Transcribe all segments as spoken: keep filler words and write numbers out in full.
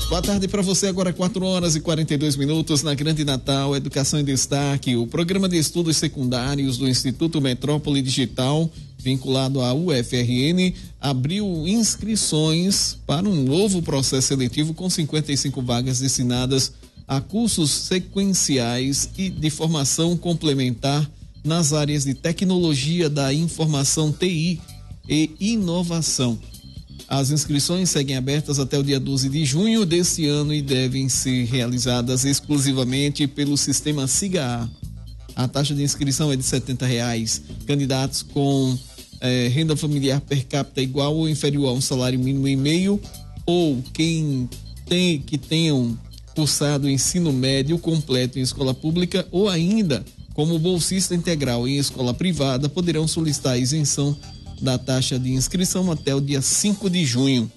Boa tarde para você, agora quatro horas e quarenta e dois minutos na Grande Natal, Educação em Destaque. O programa de estudos secundários do Instituto Metrópole Digital, vinculado à U F R N, abriu inscrições para um novo processo seletivo com cinquenta e cinco vagas destinadas a cursos sequenciais e de formação complementar nas áreas de tecnologia da informação, T I e inovação. As inscrições seguem abertas até o dia doze de junho deste ano e devem ser realizadas exclusivamente pelo sistema SIGA-A. A taxa de inscrição é de setenta reais. Candidatos com eh, renda familiar per capita igual ou inferior a um salário mínimo e meio, ou quem tem, que tenham cursado ensino médio completo em escola pública ou ainda como bolsista integral em escola privada, poderão solicitar a isenção da taxa de inscrição até o dia cinco de junho.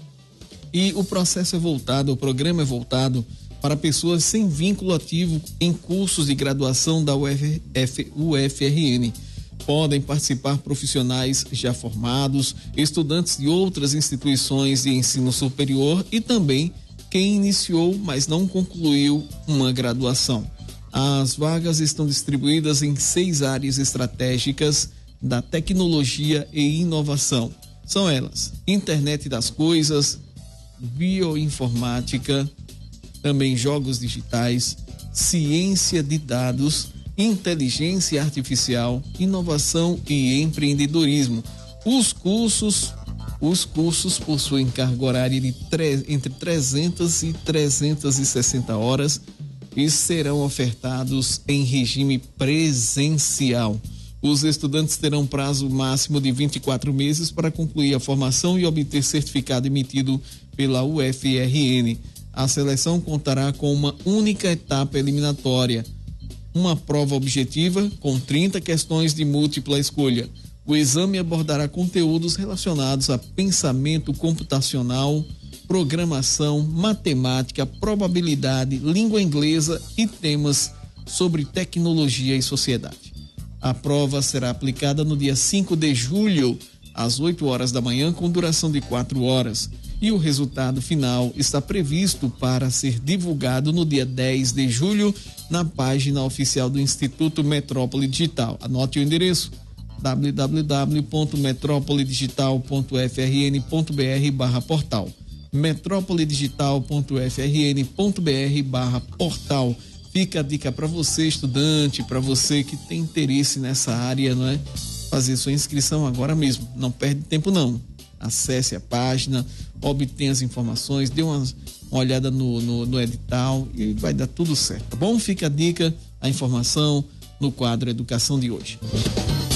E o processo é voltado, o programa é voltado para pessoas sem vínculo ativo em cursos de graduação da U F R N. Podem participar profissionais já formados, estudantes de outras instituições de ensino superior e também quem iniciou, mas não concluiu uma graduação. As vagas estão distribuídas em seis áreas estratégicas da tecnologia e inovação. São elas: internet das coisas, bioinformática, também jogos digitais, ciência de dados, inteligência artificial, inovação e empreendedorismo. Os cursos, os cursos possuem carga horária de tre- entre trezentas e trezentas e sessenta horas e serão ofertados em regime presencial. Os estudantes terão prazo máximo de vinte e quatro meses para concluir a formação e obter certificado emitido pela U F R N. A seleção contará com uma única etapa eliminatória, uma prova objetiva com trinta questões de múltipla escolha. O exame abordará conteúdos relacionados a pensamento computacional, programação, matemática, probabilidade, língua inglesa e temas sobre tecnologia e sociedade. A prova será aplicada no dia cinco de julho, às oito horas da manhã, com duração de quatro horas. E o resultado final está previsto para ser divulgado no dia dez de julho, na página oficial do Instituto Metrópole Digital. Anote o endereço: w w w ponto metrópole digital ponto f r n ponto b r barra portal. metrópole digital ponto f r n ponto b r barra portal. Fica a dica para você, estudante, para você que tem interesse nessa área, não é? Fazer sua inscrição agora mesmo. Não perde tempo, não. Acesse a página, obtenha as informações, dê uma, uma olhada no, no, no edital e vai dar tudo certo, tá bom? Fica a dica, a informação no quadro Educação de hoje.